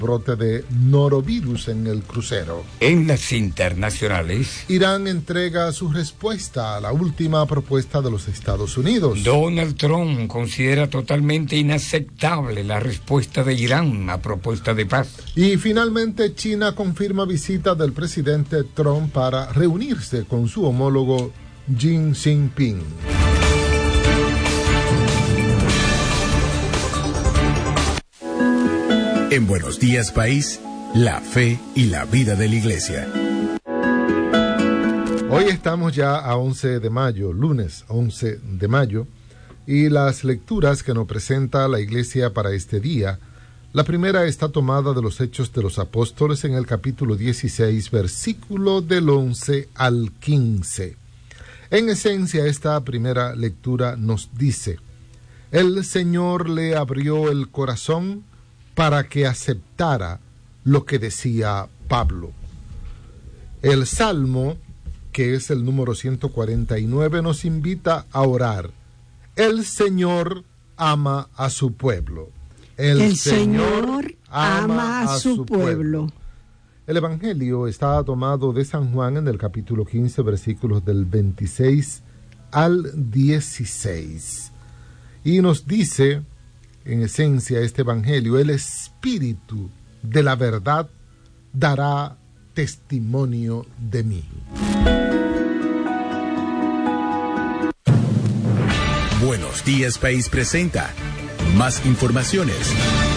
brote de norovirus en el crucero. En las internacionales, Irán entrega su respuesta a la última propuesta de los Estados Unidos. Donald Trump considera totalmente inaceptable la respuesta de Irán a propuesta de paz. Y finalmente China confirma visita del presidente Trump para reunirse con su homólogo Xi Jinping. En Buenos Días País, la fe y la vida de la Iglesia. Hoy estamos ya a 11 de mayo, lunes 11 de mayo, y las lecturas que nos presenta la Iglesia para este día, la primera está tomada de los Hechos de los Apóstoles en el capítulo 16, versículo del 11 al 15. En esencia, esta primera lectura nos dice: el Señor le abrió el corazón para que aceptara lo que decía Pablo. El Salmo, que es el número 149, nos invita a orar. El Señor ama a su pueblo. El Señor ama a su pueblo. El Evangelio está tomado de San Juan en el capítulo 15, versículos del 26 al 16. Y nos dice, en esencia, este Evangelio: el Espíritu de la verdad dará testimonio de mí. Buenos Días País presenta más informaciones.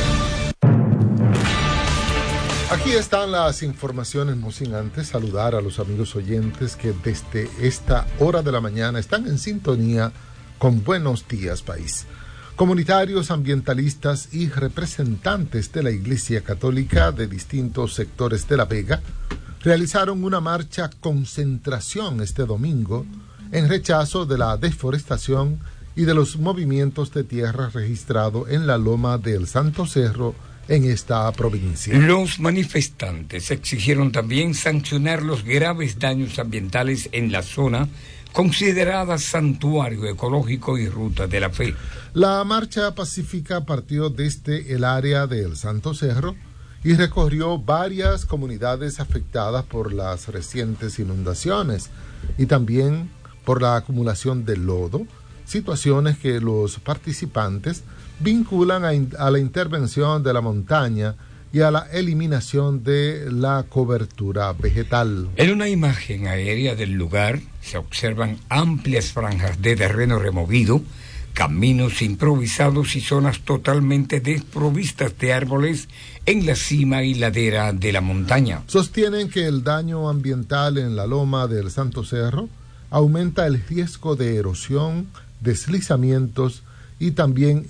Aquí están las informaciones, no sin antes saludar a los amigos oyentes que desde esta hora de la mañana están en sintonía con Buenos Días País. Comunitarios, ambientalistas y representantes de la Iglesia Católica de distintos sectores de La Vega realizaron una marcha concentración este domingo en rechazo de la deforestación y de los movimientos de tierra registrados en la loma del Santo Cerro en esta provincia. Los manifestantes exigieron también sancionar los graves daños ambientales en la zona considerada santuario ecológico y ruta de la fe. La marcha pacífica partió desde el área del Santo Cerro y recorrió varias comunidades afectadas por las recientes inundaciones y también por la acumulación de lodo, situaciones que los participantes vinculan a la intervención de la montaña y a la eliminación de la cobertura vegetal. En una imagen aérea del lugar se observan amplias franjas de terreno removido, caminos improvisados y zonas totalmente desprovistas de árboles en la cima y ladera de la montaña. Sostienen que el daño ambiental en la loma del Santo Cerro aumenta el riesgo de erosión, deslizamientos y también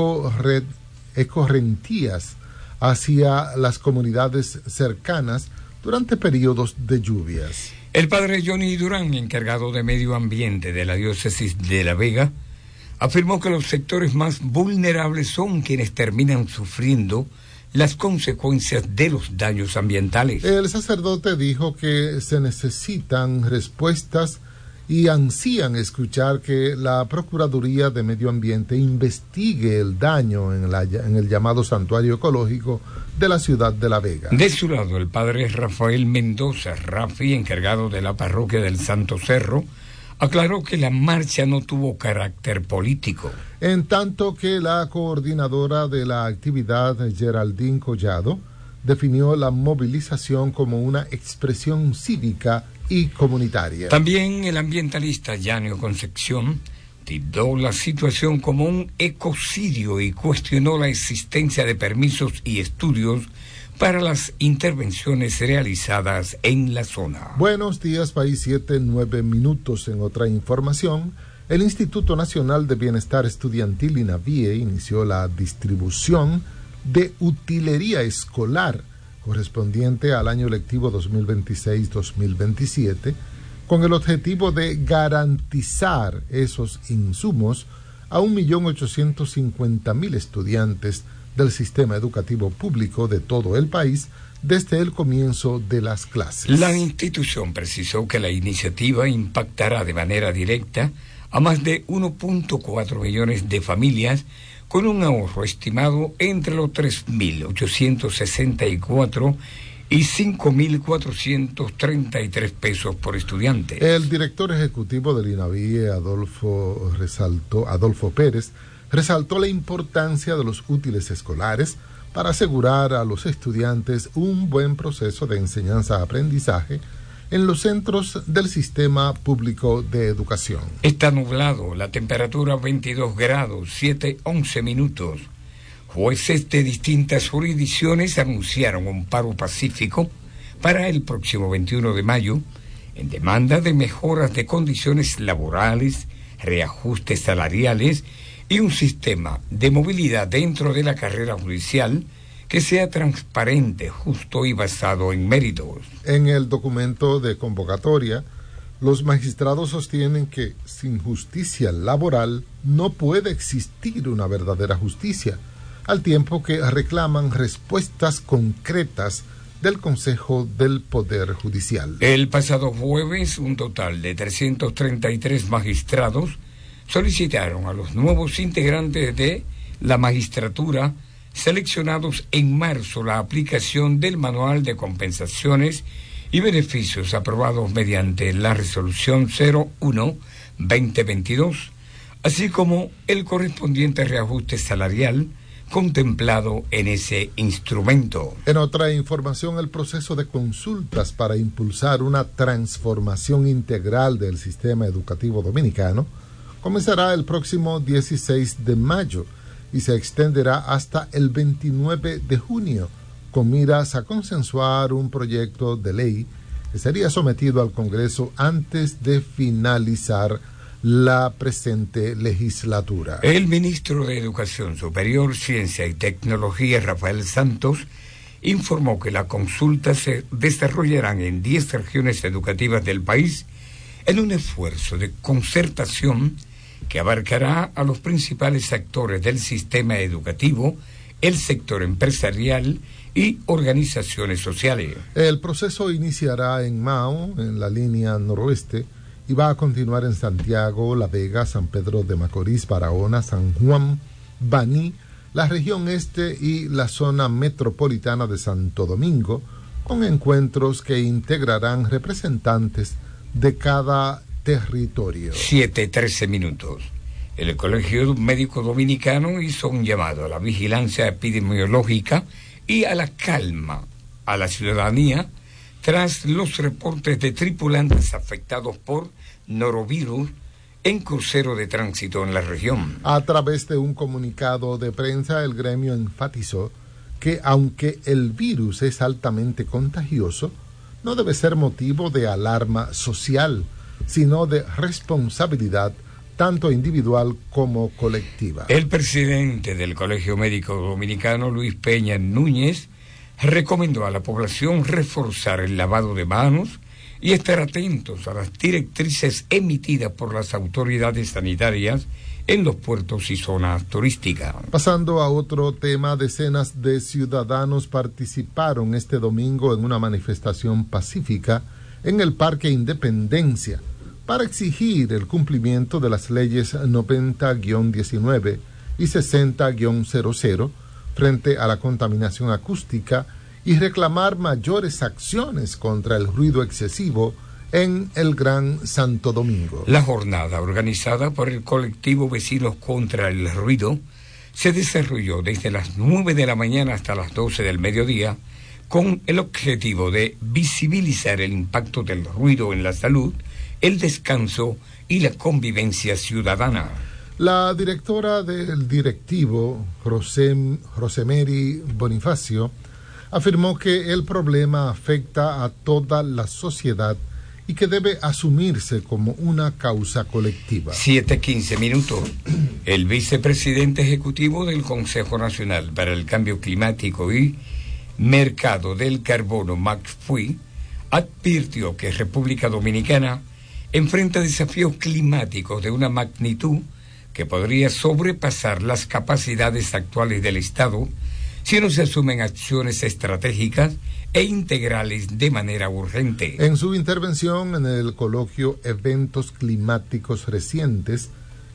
ecorrentías hacia las comunidades cercanas durante periodos de lluvias. El padre Johnny Durán, encargado de medio ambiente de la diócesis de La Vega, afirmó que los sectores más vulnerables son quienes terminan sufriendo las consecuencias de los daños ambientales. El sacerdote dijo que se necesitan respuestas y ansían escuchar que la Procuraduría de Medio Ambiente investigue el daño en el llamado santuario ecológico de la ciudad de La Vega. De su lado, el padre Rafael Mendoza, Rafi, encargado de la parroquia del Santo Cerro, aclaró que la marcha no tuvo carácter político. En tanto que la coordinadora de la actividad, Geraldine Collado, definió la movilización como una expresión cívica y comunitaria. También el ambientalista Yanio Concepción tildó la situación como un ecocidio y cuestionó la existencia de permisos y estudios para las intervenciones realizadas en la zona. Buenos días, país, 7:09 minutos. En otra información, el Instituto Nacional de Bienestar Estudiantil, INAVIE, inició la distribución de utilería escolar correspondiente al año lectivo 2026-2027, con el objetivo de garantizar esos insumos a 1.850.000 estudiantes del sistema educativo público de todo el país desde el comienzo de las clases. La institución precisó que la iniciativa impactará de manera directa a más de 1.4 millones de familias con un ahorro estimado entre los 3.864 y 5.433 pesos por estudiante. El director ejecutivo del INAVIE, Adolfo Pérez, resaltó la importancia de los útiles escolares para asegurar a los estudiantes un buen proceso de enseñanza-aprendizaje en los centros del sistema público de educación. Está nublado, la temperatura 22 grados, 7:11 minutos. Jueces de distintas jurisdicciones anunciaron un paro pacífico para el próximo 21 de mayo en demanda de mejoras de condiciones laborales, reajustes salariales y un sistema de movilidad dentro de la carrera judicial que sea transparente, justo y basado en méritos. En el documento de convocatoria, los magistrados sostienen que sin justicia laboral no puede existir una verdadera justicia, al tiempo que reclaman respuestas concretas del Consejo del Poder Judicial. El pasado jueves, un total de 333 magistrados solicitaron a los nuevos integrantes de la magistratura seleccionados en marzo la aplicación del Manual de Compensaciones y Beneficios aprobados mediante la Resolución 01-2022, así como el correspondiente reajuste salarial contemplado en ese instrumento. En otra información, el proceso de consultas para impulsar una transformación integral del sistema educativo dominicano comenzará el próximo 16 de mayo y se extenderá hasta el 29 de junio, con miras a consensuar un proyecto de ley que sería sometido al Congreso antes de finalizar la presente legislatura. El ministro de Educación Superior, Ciencia y Tecnología, Rafael Santos, informó que las consultas se desarrollarán en 10 regiones educativas del país en un esfuerzo de concertación que abarcará a los principales actores del sistema educativo, el sector empresarial y organizaciones sociales. El proceso iniciará en Mao, en la línea noroeste, y va a continuar en Santiago, La Vega, San Pedro de Macorís, Barahona, San Juan, Baní, la región este y la zona metropolitana de Santo Domingo, con encuentros que integrarán representantes de cada territorio. 7:13 minutos. El Colegio Médico Dominicano hizo un llamado a la vigilancia epidemiológica y a la calma a la ciudadanía tras los reportes de tripulantes afectados por norovirus en crucero de tránsito en la región. A través de un comunicado de prensa, el gremio enfatizó que aunque el virus es altamente contagioso, no debe ser motivo de alarma social, sino de responsabilidad tanto individual como colectiva. El presidente del Colegio Médico Dominicano, Luis Peña Núñez, recomendó a la población reforzar el lavado de manos y estar atentos a las directrices emitidas por las autoridades sanitarias en los puertos y zonas turísticas. Pasando a otro tema, decenas de ciudadanos participaron este domingo en una manifestación pacífica en el Parque Independencia para exigir el cumplimiento de las leyes 90-19 y 60-00 frente a la contaminación acústica y reclamar mayores acciones contra el ruido excesivo en el Gran Santo Domingo. La jornada, organizada por el colectivo Vecinos contra el Ruido, se desarrolló desde las 9 de la mañana hasta las 12 del mediodía con el objetivo de visibilizar el impacto del ruido en la salud, el descanso y la convivencia ciudadana. La directora del directivo, Rosemary Bonifacio, afirmó que el problema afecta a toda la sociedad y que debe asumirse como una causa colectiva. 7:15 minutos. El vicepresidente ejecutivo del Consejo Nacional para el Cambio Climático y Mercado del Carbono, Max Fui, advirtió que República Dominicana enfrenta desafíos climáticos de una magnitud que podría sobrepasar las capacidades actuales del Estado si no se asumen acciones estratégicas e integrales de manera urgente. En su intervención en el coloquio Eventos Climáticos Recientes,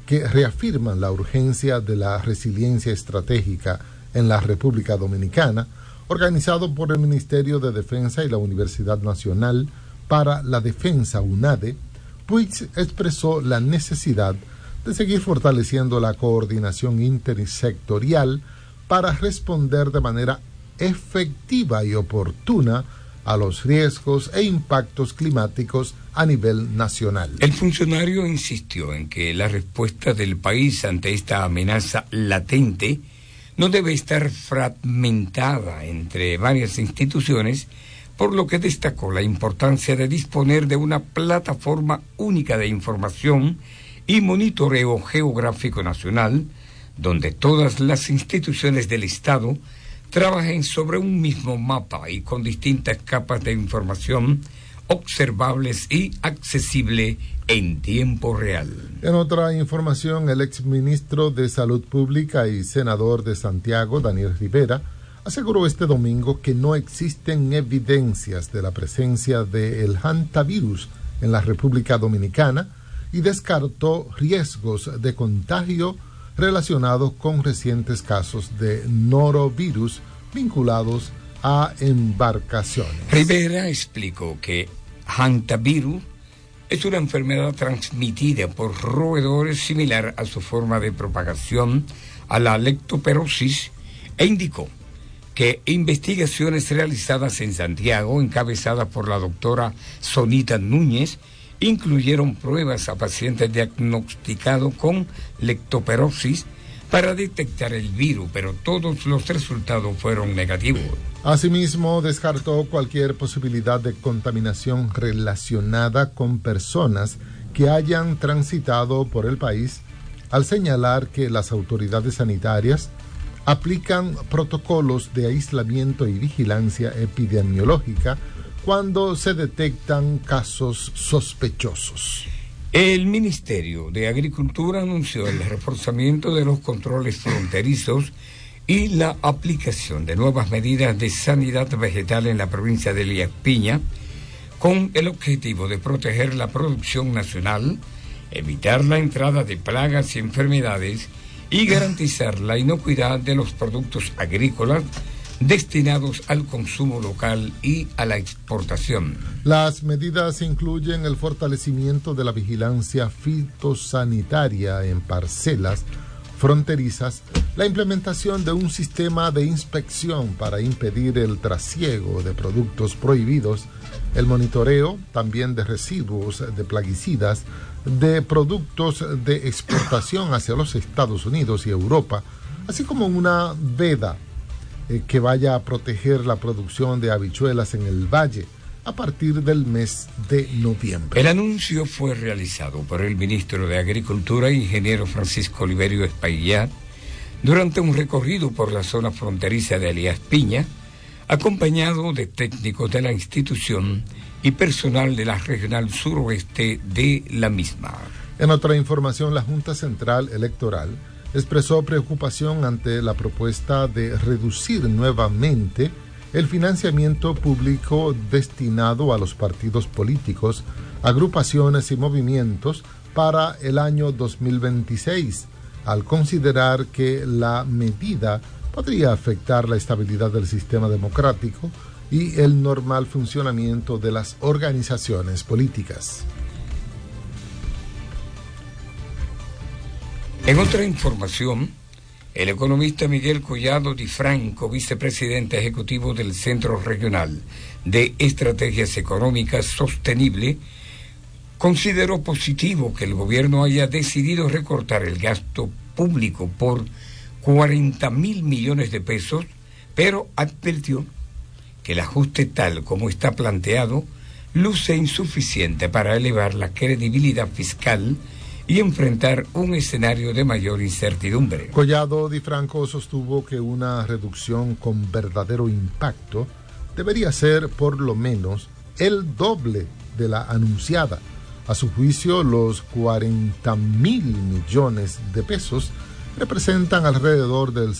que reafirman la urgencia de la resiliencia estratégica en la República Dominicana, organizado por el Ministerio de Defensa y la Universidad Nacional para la Defensa, UNADE. Puig expresó la necesidad de seguir fortaleciendo la coordinación intersectorial para responder de manera efectiva y oportuna a los riesgos e impactos climáticos a nivel nacional. El funcionario insistió en que la respuesta del país ante esta amenaza latente no debe estar fragmentada entre varias instituciones, por lo que destacó la importancia de disponer de una plataforma única de información y monitoreo geográfico nacional, donde todas las instituciones del Estado trabajen sobre un mismo mapa y con distintas capas de información observables y accesible en tiempo real. En otra información, el exministro de Salud Pública y senador de Santiago, Daniel Rivera, aseguró este domingo que no existen evidencias de la presencia del hantavirus en la República Dominicana y descartó riesgos de contagio relacionados con recientes casos de norovirus vinculados a embarcaciones. Rivera explicó que hantavirus es una enfermedad transmitida por roedores similar a su forma de propagación a la leptospirosis e indicó que investigaciones realizadas en Santiago, encabezadas por la doctora Sonita Núñez, incluyeron pruebas a pacientes diagnosticados con leptospirosis para detectar el virus, pero todos los resultados fueron negativos. Asimismo, descartó cualquier posibilidad de contaminación relacionada con personas que hayan transitado por el país, al señalar que las autoridades sanitarias aplican protocolos de aislamiento y vigilancia epidemiológica cuando se detectan casos sospechosos. El Ministerio de Agricultura anunció el reforzamiento de los controles fronterizos y la aplicación de nuevas medidas de sanidad vegetal en la provincia de Elías Piña, con el objetivo de proteger la producción nacional, evitar la entrada de plagas y enfermedades y garantizar la inocuidad de los productos agrícolas destinados al consumo local y a la exportación. Las medidas incluyen el fortalecimiento de la vigilancia fitosanitaria en parcelas fronterizas, la implementación de un sistema de inspección para impedir el trasiego de productos prohibidos, el monitoreo también de residuos de plaguicidas, de productos de exportación hacia los Estados Unidos y Europa, así como una veda que vaya a proteger la producción de habichuelas en el valle a partir del mes de noviembre. El anuncio fue realizado por el ministro de Agricultura, ingeniero Francisco Oliverio Espaillat, durante un recorrido por la zona fronteriza de Elías Piña, acompañado de técnicos de la institución y personal de la regional suroeste de la misma. En otra información, la Junta Central Electoral expresó preocupación ante la propuesta de reducir nuevamente el financiamiento público destinado a los partidos políticos, agrupaciones y movimientos para el año 2026, al considerar que la medida podría afectar la estabilidad del sistema democrático y el normal funcionamiento de las organizaciones políticas. En otra información, el economista Miguel Collado Di Franco, vicepresidente ejecutivo del Centro Regional de Estrategias Económicas Sostenible, consideró positivo que el gobierno haya decidido recortar el gasto público por 40.000 millones de pesos, pero advirtió que el ajuste tal como está planteado luce insuficiente para elevar la credibilidad fiscal y enfrentar un escenario de mayor incertidumbre. Collado Di Franco sostuvo que una reducción con verdadero impacto debería ser por lo menos el doble de la anunciada. A su juicio, los 40.000 millones de pesos representan alrededor del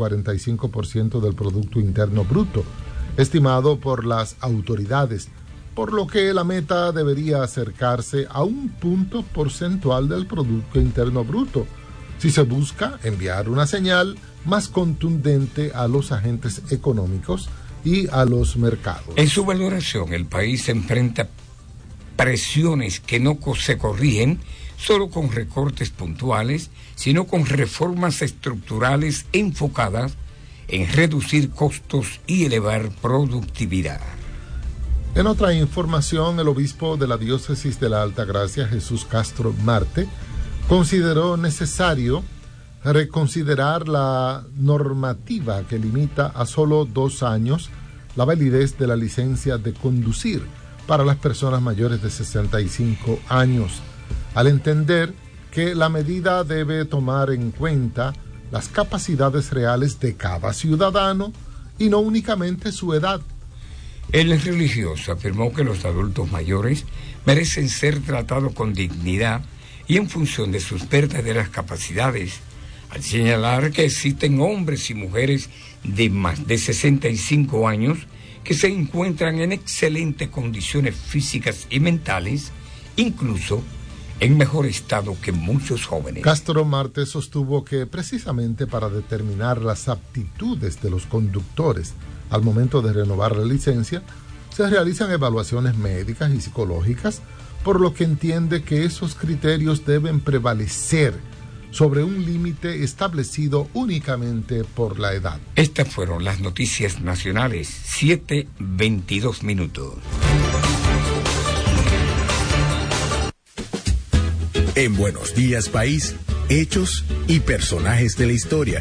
0.45% del Producto Interno Bruto, estimado por las autoridades, por lo que la meta debería acercarse a un punto porcentual del Producto Interno Bruto, si se busca enviar una señal más contundente a los agentes económicos y a los mercados. En su valoración, el país enfrenta presiones que no se corrigen solo con recortes puntuales, sino con reformas estructurales enfocadas en reducir costos y elevar productividad. En otra información, el obispo de la diócesis de la Altagracia, Jesús Castro Marte, consideró necesario reconsiderar la normativa que limita a solo 2 años la validez de la licencia de conducir para las personas mayores de 65 años, al entender que la medida debe tomar en cuenta las capacidades reales de cada ciudadano y no únicamente su edad. El religioso afirmó que los adultos mayores merecen ser tratados con dignidad y en función de sus verdaderas capacidades, al señalar que existen hombres y mujeres de más de 65 años que se encuentran en excelentes condiciones físicas y mentales, incluso en mejor estado que muchos jóvenes. Castro Marte sostuvo que precisamente para determinar las aptitudes de los conductores al momento de renovar la licencia, se realizan evaluaciones médicas y psicológicas, por lo que entiende que esos criterios deben prevalecer sobre un límite establecido únicamente por la edad. Estas fueron las noticias nacionales, 7:22 minutos. En Buenos Días País, hechos y personajes de la historia.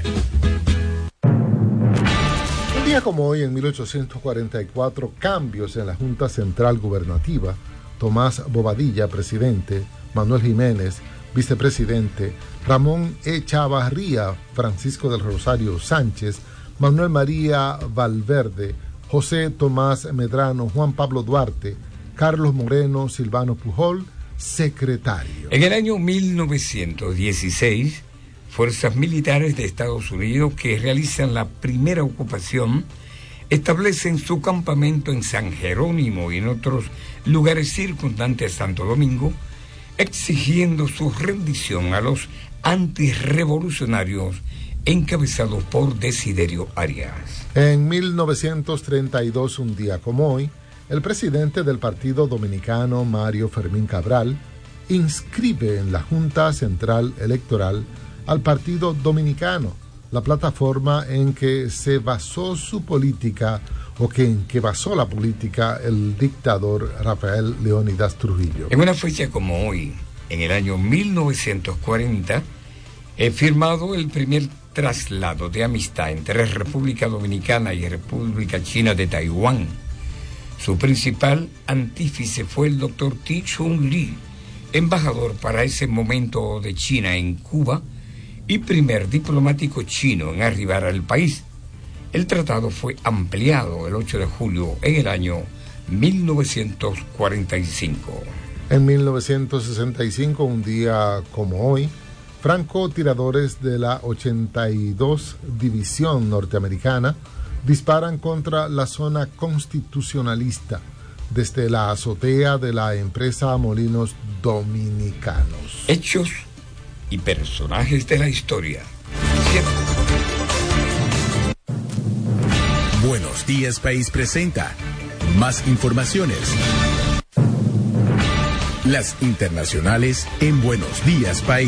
Un día como hoy, en 1844, cambios en la Junta Central Gubernativa. Tomás Bobadilla, presidente; Manuel Jiménez, vicepresidente; Ramón Chavarría, Francisco del Rosario Sánchez, Manuel María Valverde, José Tomás Medrano, Juan Pablo Duarte, Carlos Moreno, Silvano Pujol, secretario. En el año 1916, fuerzas militares de Estados Unidos que realizan la primera ocupación establecen su campamento en San Jerónimo y en otros lugares circundantes a Santo Domingo, exigiendo su rendición a los antirrevolucionarios encabezados por Desiderio Arias. En 1932, un día como hoy, el presidente del Partido Dominicano, Mario Fermín Cabral, inscribe en la Junta Central Electoral al Partido Dominicano, la plataforma en que se basó su política, o que en que basó la política el dictador Rafael Leónidas Trujillo. En una fecha como hoy, en el año 1940, he firmado el primer traslado de amistad entre República Dominicana y República China de Taiwán. Su principal antífice fue el Dr. Ti Chun Li, embajador para ese momento de China en Cuba y primer diplomático chino en arribar al país. El tratado fue ampliado el 8 de julio en el año 1945. En 1965, un día como hoy, francotiradores de la 82 División Norteamericana disparan contra la zona constitucionalista desde la azotea de la empresa Molinos Dominicanos. Hechos y personajes de la historia. Buenos Días País presenta más informaciones. Las internacionales en Buenos Días País.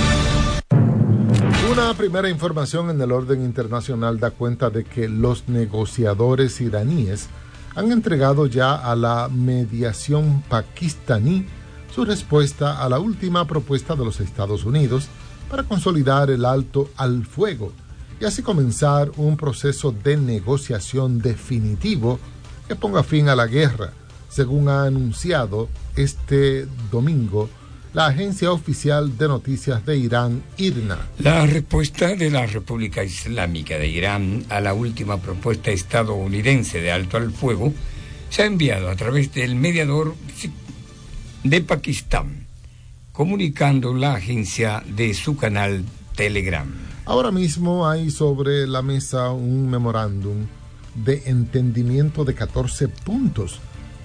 Una primera información en el orden internacional da cuenta de que los negociadores iraníes han entregado ya a la mediación pakistaní su respuesta a la última propuesta de los Estados Unidos para consolidar el alto al fuego y así comenzar un proceso de negociación definitivo que ponga fin a la guerra, según ha anunciado este domingo la agencia oficial de noticias de Irán, IRNA. La respuesta de la República Islámica de Irán a la última propuesta estadounidense de alto al fuego se ha enviado a través del mediador de Pakistán, comunicando la agencia de su canal Telegram. Ahora mismo hay sobre la mesa un memorándum de entendimiento de 14 puntos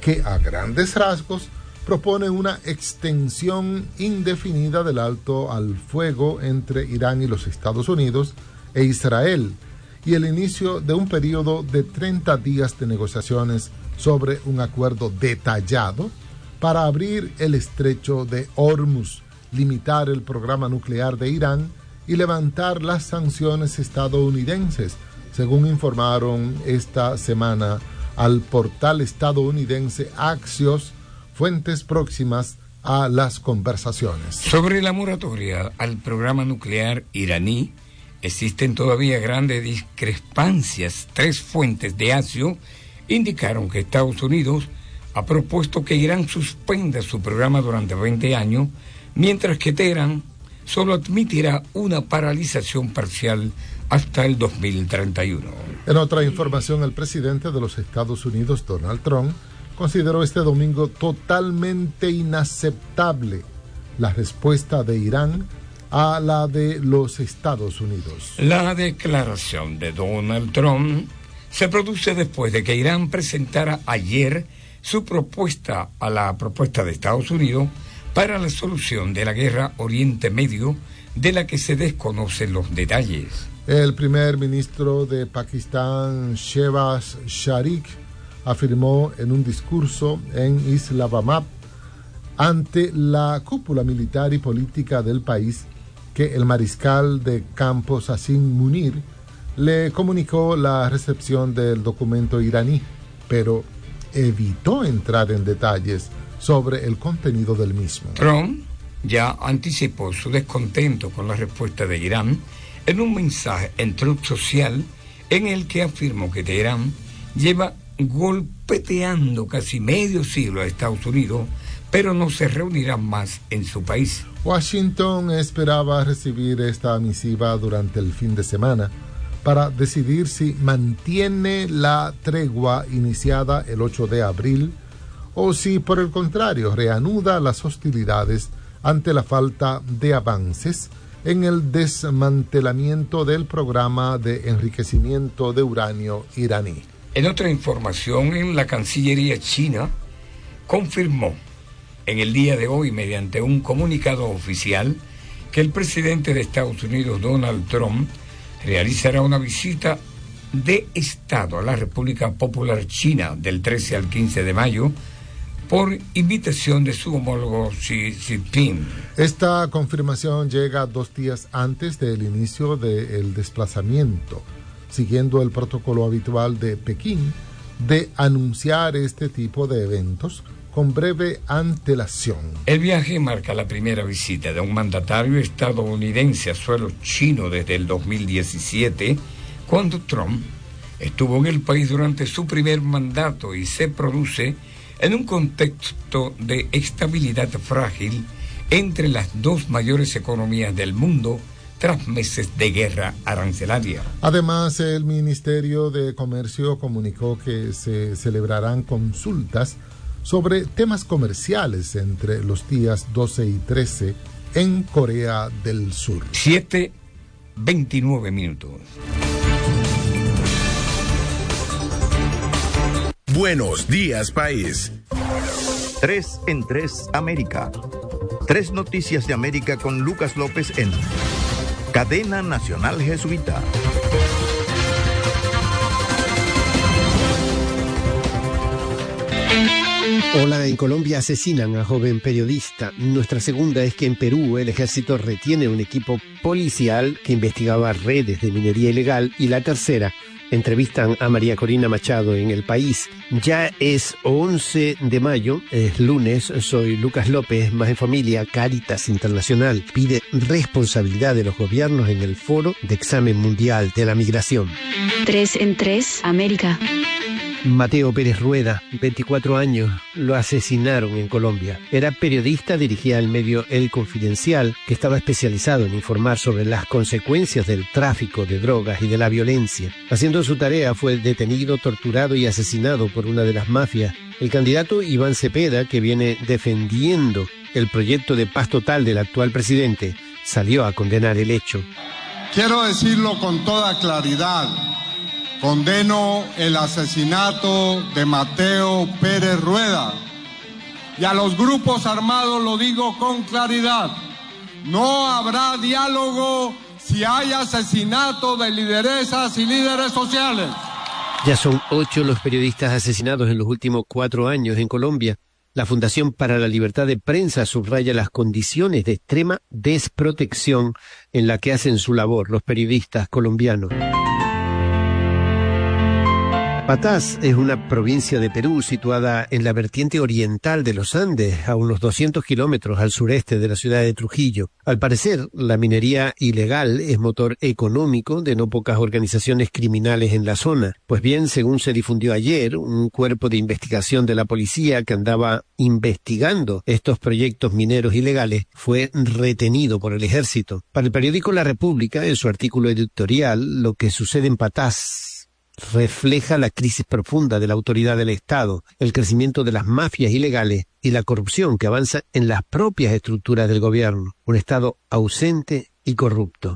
que a grandes rasgos propone una extensión indefinida del alto al fuego entre Irán y los Estados Unidos e Israel y el inicio de un periodo de 30 días de negociaciones sobre un acuerdo detallado para abrir el estrecho de Hormuz, limitar el programa nuclear de Irán y levantar las sanciones estadounidenses, según informaron esta semana al portal estadounidense Axios fuentes próximas a las conversaciones. Sobre la moratoria al programa nuclear iraní, existen todavía grandes discrepancias. 3 fuentes de Axios indicaron que Estados Unidos ha propuesto que Irán suspenda su programa durante 20 años, mientras que Teherán solo admitirá una paralización parcial hasta el 2031. En otra información, el presidente de los Estados Unidos, Donald Trump, consideró este domingo totalmente inaceptable la respuesta de Irán a la de los Estados Unidos. La declaración de Donald Trump se produce después de que Irán presentara ayer su propuesta a la propuesta de Estados Unidos para la solución de la guerra Oriente Medio, de la que se desconocen los detalles. El primer ministro de Pakistán, Shehbaz Sharif, afirmó en un discurso en Islamabad ante la cúpula militar y política del país que el mariscal de campos Asim Munir le comunicó la recepción del documento iraní, pero evitó entrar en detalles sobre el contenido del mismo. Trump ya anticipó su descontento con la respuesta de Irán en un mensaje en Truth Social en el que afirmó que Teherán lleva golpeteando casi medio siglo a Estados Unidos, pero no se reunirán más en su país. Washington esperaba recibir esta misiva durante el fin de semana para decidir si mantiene la tregua iniciada el 8 de abril o si, por el contrario, reanuda las hostilidades ante la falta de avances en el desmantelamiento del programa de enriquecimiento de uranio iraní. En otra información, la Cancillería china confirmó en el día de hoy, mediante un comunicado oficial, que el presidente de Estados Unidos, Donald Trump, realizará una visita de Estado a la República Popular China del 13 al 15 de mayo por invitación de su homólogo Xi Jinping. Esta confirmación llega 2 días antes del inicio del desplazamiento, siguiendo el protocolo habitual de Pekín de anunciar este tipo de eventos con breve antelación. El viaje marca la primera visita de un mandatario estadounidense a suelo chino desde el 2017, cuando Trump estuvo en el país durante su primer mandato, y se produce en un contexto de estabilidad frágil entre las 2 mayores economías del mundo tras meses de guerra arancelaria. Además, el Ministerio de Comercio comunicó que se celebrarán consultas sobre temas comerciales entre los días 12 y 13 en Corea del Sur. 7:29. Buenos días, país. 3 en 3 América. 3 noticias de América con Lucas López en Cadena Nacional Jesuita. Hola, en Colombia asesinan a joven periodista. Nuestra segunda es que en Perú el ejército retiene un equipo policial que investigaba redes de minería ilegal. Y la tercera, entrevistan a María Corina Machado en El País. Ya es 11 de mayo, es lunes, soy Lucas López, Más en Familia. Cáritas Internacional pide responsabilidad de los gobiernos en el Foro de Examen Mundial de la Migración. 3 en 3 América. Mateo Pérez Rueda, 24 años, lo asesinaron en Colombia. Era periodista, dirigía el medio El Confidencial, que estaba especializado en informar sobre las consecuencias del tráfico de drogas y de la violencia. Haciendo su tarea, fue detenido, torturado y asesinado por una de las mafias. El candidato Iván Cepeda, que viene defendiendo el proyecto de paz total del actual presidente, salió a condenar el hecho. Quiero decirlo con toda claridad. Condeno el asesinato de Mateo Pérez Rueda. Y a los grupos armados lo digo con claridad. No habrá diálogo si hay asesinato de lideresas y líderes sociales. Ya son 8 los periodistas asesinados en los últimos 4 años en Colombia. La Fundación para la Libertad de Prensa subraya las condiciones de extrema desprotección en la que hacen su labor los periodistas colombianos. Patás es una provincia de Perú situada en la vertiente oriental de los Andes, a unos 200 kilómetros al sureste de la ciudad de Trujillo. Al parecer, la minería ilegal es motor económico de no pocas organizaciones criminales en la zona. Pues bien, según se difundió ayer, un cuerpo de investigación de la policía que andaba investigando estos proyectos mineros ilegales fue retenido por el ejército. Para el periódico La República, en su artículo editorial, lo que sucede en Patás refleja la crisis profunda de la autoridad del Estado, el crecimiento de las mafias ilegales y la corrupción que avanza en las propias estructuras del gobierno. Un Estado ausente y corrupto.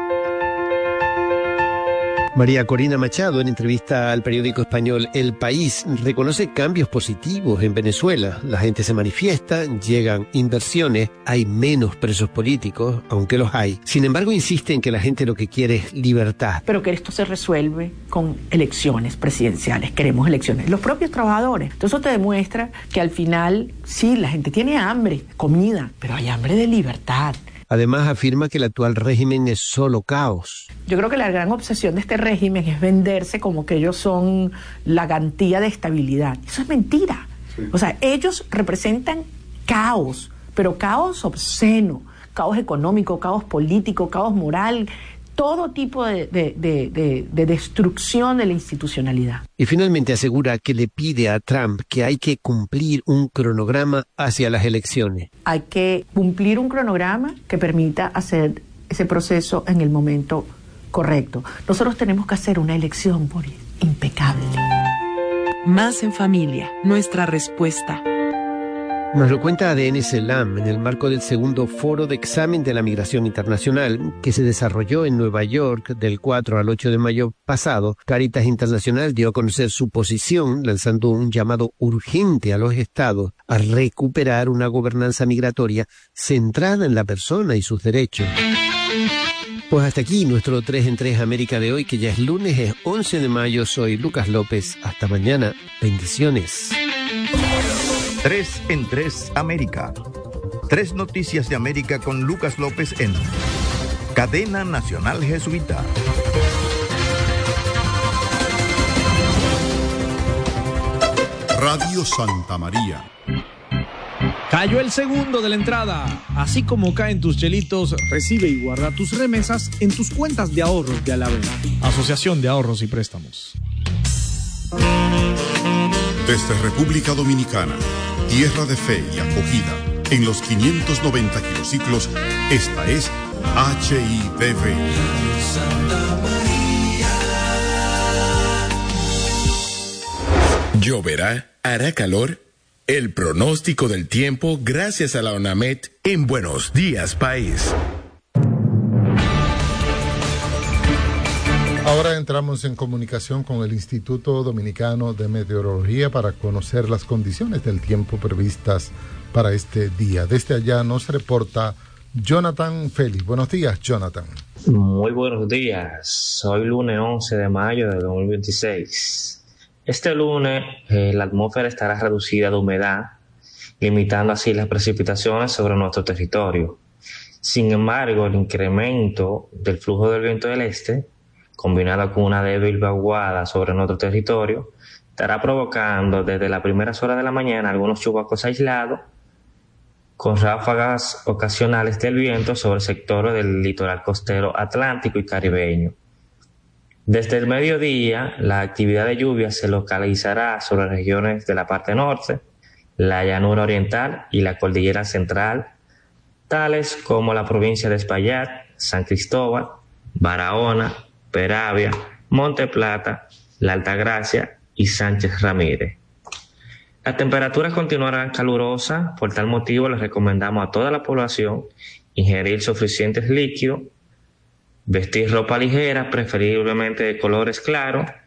María Corina Machado, en entrevista al periódico español El País, reconoce cambios positivos en Venezuela. La gente se manifiesta, llegan inversiones, hay menos presos políticos, aunque los hay. Sin embargo, insiste en que la gente lo que quiere es libertad. Pero que esto se resuelve con elecciones presidenciales. Queremos elecciones. Los propios trabajadores. Entonces eso te demuestra que al final, sí, la gente tiene hambre, comida, pero hay hambre de libertad. Además, afirma que el actual régimen es solo caos. Yo creo que la gran obsesión de este régimen es venderse como que ellos son la garantía de estabilidad. Eso es mentira. Sí. O sea, ellos representan caos, pero caos obsceno, caos económico, caos político, caos moral, todo tipo de destrucción de la institucionalidad. Y finalmente asegura que le pide a Trump que hay que cumplir un cronograma hacia las elecciones. Hay que cumplir un cronograma que permita hacer ese proceso en el momento correcto. Nosotros tenemos que hacer una elección impecable. Más en familia, nuestra respuesta. Nos lo cuenta ADN CELAM en el marco del segundo Foro de Examen de la Migración Internacional que se desarrolló en Nueva York del 4 al 8 de mayo pasado. Caritas Internacional dio a conocer su posición lanzando un llamado urgente a los estados a recuperar una gobernanza migratoria centrada en la persona y sus derechos. Pues hasta aquí nuestro 3 en 3 América de hoy, que ya es lunes, es 11 de mayo. Soy Lucas López. Hasta mañana. Bendiciones. 3 en 3 América. 3 noticias de América con Lucas López en Cadena Nacional Jesuita. Radio Santa María. Cayó el segundo de la entrada. Así como caen tus chelitos, recibe y guarda tus remesas en tus cuentas de ahorros de Alavena. Asociación de Ahorros y Préstamos. Desde República Dominicana, tierra de fe y acogida, en los 590 kilociclos, esta es HIDV. ¿Lloverá? ¿Hará calor? El pronóstico del tiempo gracias a la ONAMED en Buenos Días País. Ahora entramos en comunicación con el Instituto Dominicano de Meteorología para conocer las condiciones del tiempo previstas para este día. Desde allá nos reporta Jonathan Félix. Buenos días, Jonathan. Muy buenos días. Hoy lunes 11 de mayo de 2026. Este lunes la atmósfera estará reducida de humedad, limitando así las precipitaciones sobre nuestro territorio. Sin embargo, el incremento del flujo del viento del este, combinado con una débil vaguada sobre nuestro territorio, estará provocando desde las primeras horas de la mañana algunos chubascos aislados, con ráfagas ocasionales del viento sobre sectores del litoral costero atlántico y caribeño. Desde el mediodía, la actividad de lluvia se localizará sobre regiones de la parte norte, la llanura oriental y la cordillera central, tales como la provincia de Espaillat, San Cristóbal, Barahona, Peravia, Monte Plata, La Altagracia y Sánchez Ramírez. Las temperaturas continuarán calurosas, por tal motivo les recomendamos a toda la población ingerir suficientes líquidos, vestir ropa ligera, preferiblemente de colores claros,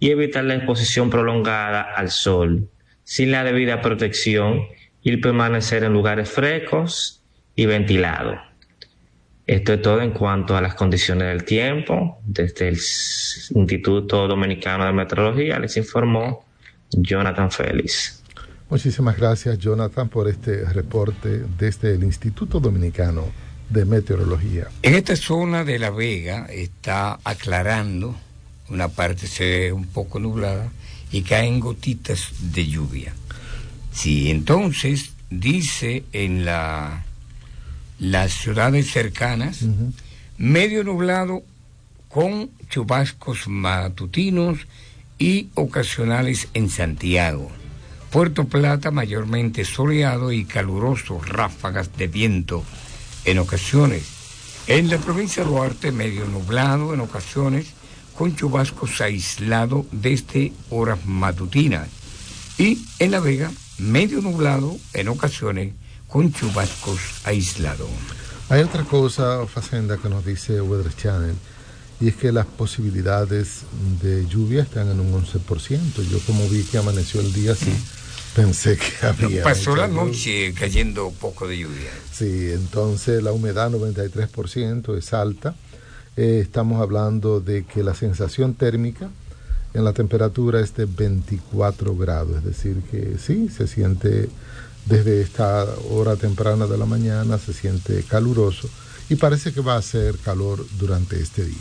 y evitar la exposición prolongada al sol, sin la debida protección y permanecer en lugares frescos y ventilados. Esto es todo en cuanto a las condiciones del tiempo. Desde el Instituto Dominicano de Meteorología les informó Jonathan Félix. Muchísimas gracias, Jonathan, por este reporte desde el Instituto Dominicano de Meteorología. En esta zona de La Vega está aclarando, una parte se ve un poco nublada y caen gotitas de lluvia. Sí, entonces dice en las ciudades cercanas, medio nublado con chubascos matutinos y ocasionales en Santiago. Puerto Plata mayormente soleado y caluroso, ráfagas de viento en ocasiones. En la provincia de Duarte, medio nublado en ocasiones, con chubascos aislados desde horas matutinas. Y en La Vega, medio nublado en ocasiones, con chubascos aislados. Hay otra cosa, Facenda, que nos dice Weather Channel, y es que las posibilidades de lluvia están en un 11%. Yo, como vi que amaneció el día así, pensé que había... Pasó la noche cayendo poco de lluvia. Sí, entonces la humedad 93% es alta. Estamos hablando de que la sensación térmica en la temperatura es de 24 grados, es decir que sí, se siente desde esta hora temprana de la mañana, se siente caluroso y parece que va a hacer calor durante este día.